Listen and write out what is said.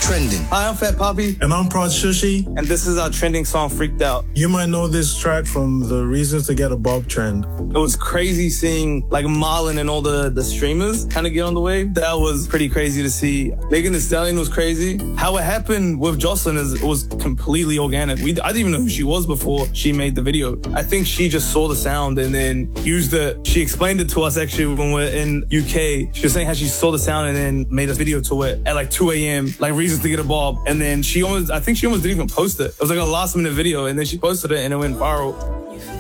Trending. Hi, I'm Fat Poppy. And I'm Prod Shushi. And this is our trending song, Freaked Out. You might know this track from the Reasons to Get a Bob trend. It was crazy seeing like Marlon and all the streamers kind of get on the wave. That was pretty crazy to see. Megan Thee Stallion was crazy. How it happened with Jocelyn it was completely organic. I didn't even know who she was before she made the video. I think she just saw the sound and then used it. She explained it to us actually when we're in UK. She was saying how she saw the sound and then made a video to it at like 2 a.m. like Reasons to Get a Bob. And then I think she almost didn't even post it. It was like a last minute video and then she posted it and it went viral.